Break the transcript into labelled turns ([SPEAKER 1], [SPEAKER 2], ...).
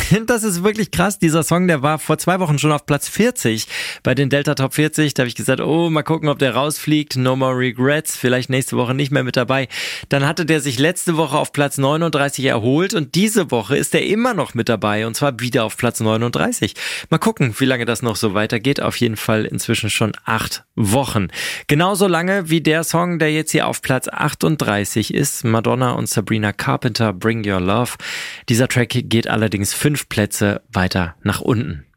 [SPEAKER 1] Das ist wirklich krass. Dieser Song, der war vor 2 Wochen schon auf Platz 40 bei den Delta Top 40. Da habe ich gesagt, mal gucken, ob der rausfliegt. No more regrets. Vielleicht nächste Woche nicht mehr mit dabei. Dann hatte der sich letzte Woche auf Platz 39 erholt und diese Woche ist er immer noch mit dabei und zwar wieder auf Platz 39. Mal gucken, wie lange das noch so weitergeht. Auf jeden Fall inzwischen schon 8 Wochen. Genauso lange wie der Song, der jetzt hier auf Platz 38 ist. Madonna und Sabrina Carpenter, Bring Your Love. Dieser Track geht allerdings 5 Plätze weiter nach unten.